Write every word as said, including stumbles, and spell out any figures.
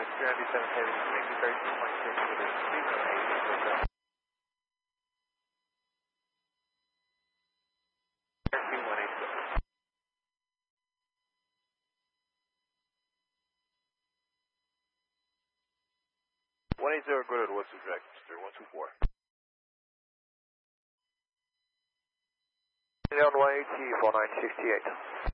three ninety-seven heavy, making thirteen point six to the three oh eight. thirteen one eight six. one eighty, good at what's the track, Mister one two four. Leon one eighty, four nine six eight.